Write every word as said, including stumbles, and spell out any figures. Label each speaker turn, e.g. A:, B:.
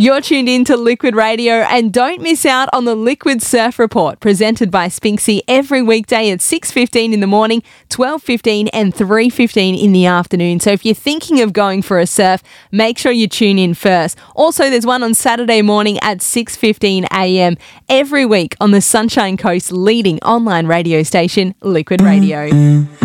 A: You're tuned in to Liquid Radio, and don't miss out on the Liquid Surf Report presented by Spinksy every weekday at six fifteen in the morning, twelve fifteen and three fifteen in the afternoon. So if you're thinking of going for a surf, make sure you tune in first. Also, there's one on Saturday morning at six fifteen a.m. every week on the Sunshine Coast's leading online radio station, Liquid Radio.